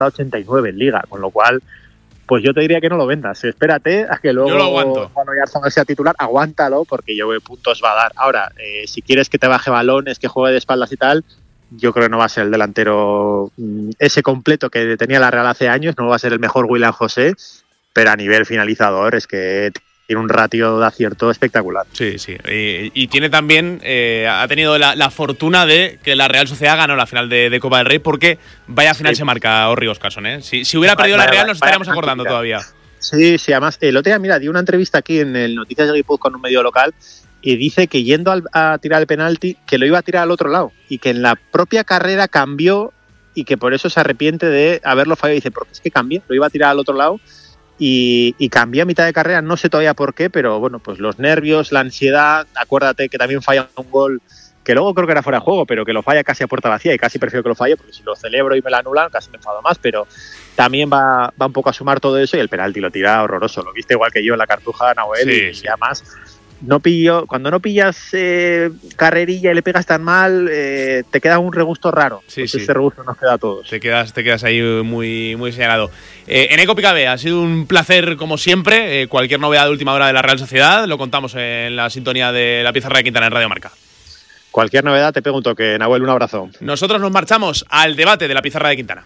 89 en Liga, con lo cual, pues yo te diría que no lo vendas. Espérate a que luego yo lo aguanto. cuando Oyarzabal sea titular, aguántalo, porque yo veo puntos va a dar. Ahora, si quieres que te baje balones, que juegue de espaldas y tal, yo creo que no va a ser el delantero ese completo que tenía la Real hace años, no va a ser el mejor William José, pero a nivel finalizador es que tiene un ratio de acierto espectacular. Sí. Y tiene también, ha tenido la fortuna de que la Real Sociedad ganó la final de Copa del Rey, porque vaya final se marca Orri Óscarson, ¿eh? Si hubiera perdido la Real nos estaríamos acordando todavía. Sí, además, el otro día, mira, dio una entrevista aquí en el Noticias de Guipúzcoa con un medio local y dice que yendo a tirar el penalti, que lo iba a tirar al otro lado y que en la propia carrera cambió y que por eso se arrepiente de haberlo fallado. Y dice, porque es que cambié, lo iba a tirar al otro lado y cambié a mitad de carrera, no sé todavía por qué, pero bueno, pues los nervios, la ansiedad, acuérdate que también falla un gol que luego creo que era fuera de juego, pero que lo falla casi a puerta vacía y casi prefiero que lo falle, porque si lo celebro y me la anulan, casi me enfado más, pero también va un poco a sumar todo eso, y el penalti lo tira horroroso, lo viste igual que yo en la Cartuja, Nahuel, y además cuando no pillas carrerilla y le pegas tan mal, te queda un regusto raro. Ese regusto nos queda a todos. Te quedas ahí muy, muy señalado. Eneco Picabé, ha sido un placer como siempre. Cualquier novedad de última hora de la Real Sociedad lo contamos en la sintonía de La Pizarra de Quintana en Radio Marca. Cualquier novedad te pego un toque, Nahuel, un abrazo. Nosotros nos marchamos al debate de La Pizarra de Quintana.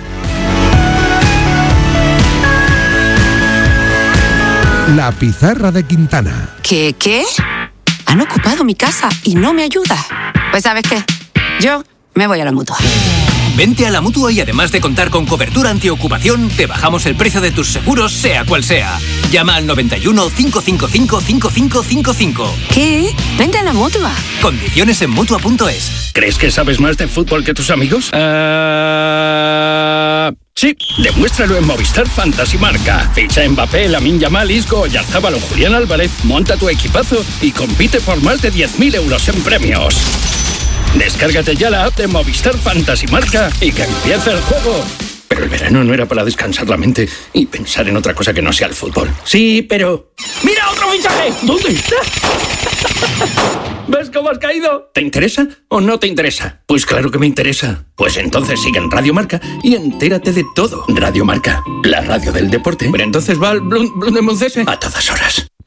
La Pizarra de Quintana. ¿Qué? Han ocupado mi casa y no me ayuda. Pues ¿sabes qué? Yo me voy a la Mutua. Vente a la Mutua y además de contar con cobertura antiocupación, te bajamos el precio de tus seguros, sea cual sea. Llama al 91 555 5555. ¿Qué? Vente a la Mutua. Condiciones en Mutua.es. ¿Crees que sabes más de fútbol que tus amigos? Sí, demuéstralo en Movistar Fantasy Marca. Ficha a Mbappé, Lamine Yamal, Isco, Oyarzabal o Julián Álvarez, monta tu equipazo y compite por más de 10.000 euros en premios. Descárgate ya la app de Movistar Fantasy Marca y que empiece el juego. Pero el verano no era para descansar la mente y pensar en otra cosa que no sea el fútbol. Sí, pero... ¡Mira otro fichaje! ¿Dónde está? ¿Ves cómo has caído? ¿Te interesa o no te interesa? Pues claro que me interesa. Pues entonces sigue en Radio Marca y entérate de todo. Radio Marca, la radio del deporte. Pero entonces va al Blum de Moncese a todas horas.